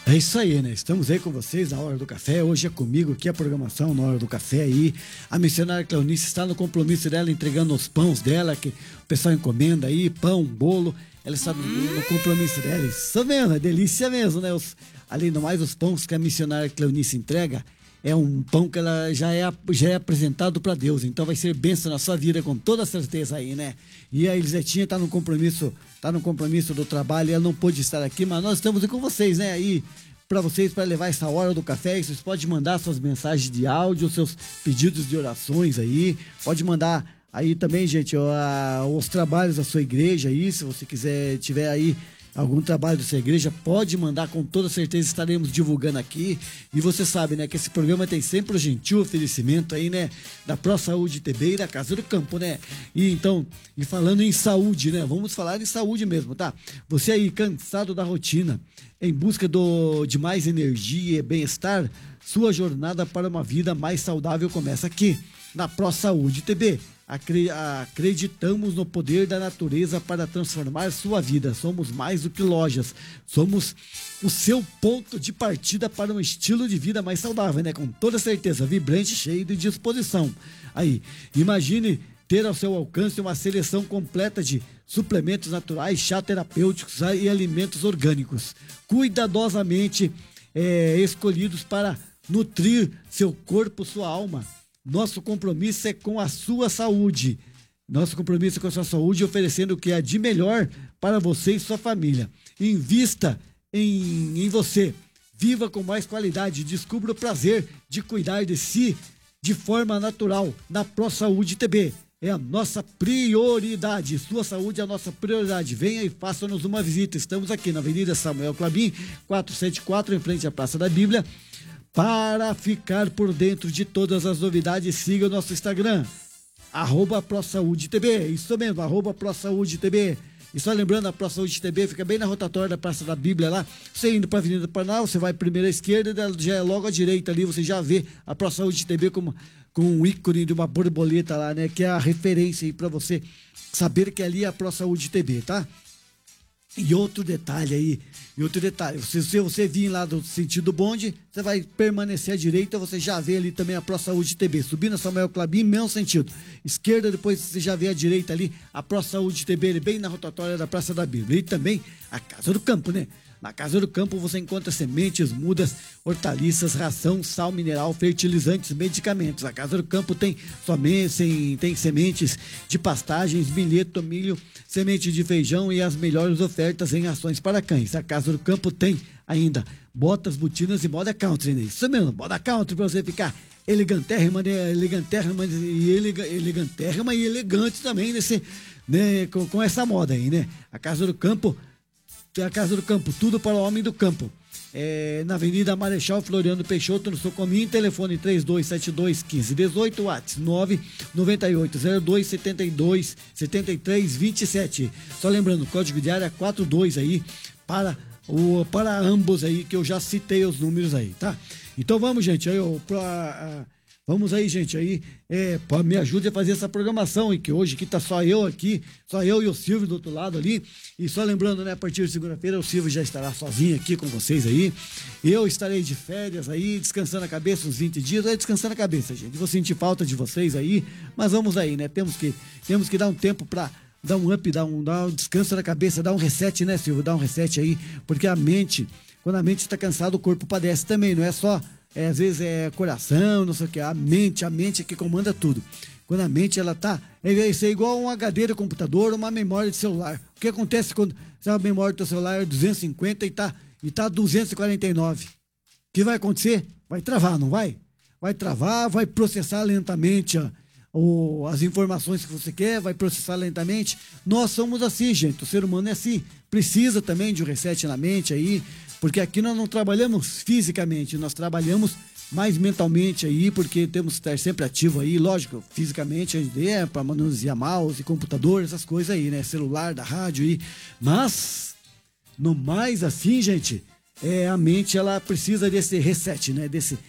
É isso aí, né? Estamos aí com vocês na Hora do Café. Hoje é comigo aqui a programação na Hora do Café aí. A missionária Cleonice está no compromisso dela, entregando os pães dela, que o pessoal encomenda aí, pão, bolo. Ela está no compromisso dela. Isso mesmo, é delícia mesmo, né? Além do mais, os pães que a missionária Cleonice entrega é um pão que ela já é apresentado para Deus. Então vai ser bênção na sua vida, com toda certeza aí, né? E a Elisetinha está no compromisso do trabalho, ela não pôde estar aqui, mas nós estamos aqui com vocês, né? Aí, para vocês, para levar essa hora do café, vocês podem mandar suas mensagens de áudio, seus pedidos de orações aí, pode mandar aí também, gente, os trabalhos da sua igreja aí, se você tiver aí algum trabalho da sua igreja, pode mandar, com toda certeza estaremos divulgando aqui. E você sabe, né, que esse programa tem sempre o gentil oferecimento aí, né, da Pro Saúde TB e da Casa do Campo, né? E falando em saúde, né, vamos falar em saúde mesmo, tá? Você aí cansado da rotina, em busca de mais energia e bem-estar, sua jornada para uma vida mais saudável começa aqui, na Pro Saúde TB. Acreditamos no poder da natureza para transformar sua vida. Somos mais do que lojas. Somos o seu ponto de partida para um estilo de vida mais saudável, né? Com toda certeza, vibrante, cheio de disposição. Aí, imagine ter ao seu alcance uma seleção completa de suplementos naturais, chá terapêuticos e alimentos orgânicos, cuidadosamente escolhidos para nutrir seu corpo, sua alma. Nosso compromisso é com a sua saúde. Nosso compromisso é com a sua saúde, oferecendo o que é de melhor para você e sua família. Invista em você. Viva com mais qualidade. Descubra o prazer de cuidar de si de forma natural na Pro Saúde TB. É a nossa prioridade. Sua saúde é a nossa prioridade. Venha e faça-nos uma visita. Estamos aqui na Avenida Samuel Clabin, 474, em frente à Praça da Bíblia. Para ficar por dentro de todas as novidades, siga o nosso Instagram, @ProSaúdeTB, isso mesmo, @ProSaúdeTB. E só lembrando, a ProSaúde TB fica bem na rotatória da Praça da Bíblia lá. Você indo para a Avenida Paraná, você vai primeiro à esquerda, já é logo à direita ali, você já vê a ProSaúde TB com um ícone de uma borboleta lá, né? Que é a referência aí para você saber que ali é a ProSaúde TB, tá? E outro detalhe, se você vir lá do sentido bonde, você vai permanecer à direita, você já vê ali também a Pro Saúde TB, subindo a Samuel Clabin, mesmo sentido. Esquerda, depois você já vê à direita ali a Pro Saúde TB, bem na rotatória da Praça da Bíblia. E também a Casa do Campo, né? Na Casa do Campo você encontra sementes, mudas, hortaliças, ração, sal mineral, fertilizantes, medicamentos. A Casa do Campo tem sementes de pastagens, milheto, milho, semente de feijão e as melhores ofertas em ações para cães. A Casa do Campo tem ainda botas, botinas e moda country, né? Isso mesmo, moda country para você ficar elegantérrima, né? Elegantérrima e elegante também nesse, né? Com essa moda aí, né? A Casa do Campo, tudo para o homem do campo. Na Avenida Marechal Floriano Peixoto, no Socominho, telefone 3272-1518, WhatsApp 99802-7327. Só lembrando, código de área 42 aí, para ambos aí, que eu já citei os números aí, tá? Então vamos, gente, vamos aí, gente, me ajude a fazer essa programação, e que hoje aqui tá só eu e o Silvio do outro lado ali. E só lembrando, né, a partir de segunda-feira o Silvio já estará sozinho aqui com vocês aí. Eu estarei de férias aí, descansando a cabeça uns 20 dias, descansando a cabeça, gente. Vou sentir falta de vocês aí, mas vamos aí, né? Temos que dar um tempo para dar um up, dar um descanso na cabeça, dar um reset, né, Silvio? Dar um reset aí, porque quando a mente está cansada, o corpo padece também, não é só às vezes é coração, não sei o que, a mente é que comanda tudo. Quando a mente, ela tá, isso é igual um HD de computador, uma memória de celular. O que acontece quando a memória do teu celular é 250 e tá 249? O que vai acontecer? Vai travar, não vai? Vai travar, vai processar lentamente as informações que você quer, vai processar lentamente. Nós somos assim, gente, o ser humano é assim. Precisa também de um reset na mente aí, porque aqui nós não trabalhamos fisicamente, nós trabalhamos mais mentalmente aí, porque temos que estar sempre ativo aí, lógico, fisicamente, para manusear mouse, computador, essas coisas aí, né, celular, da rádio aí, mas, no mais assim, gente, a mente, ela precisa desse reset, né,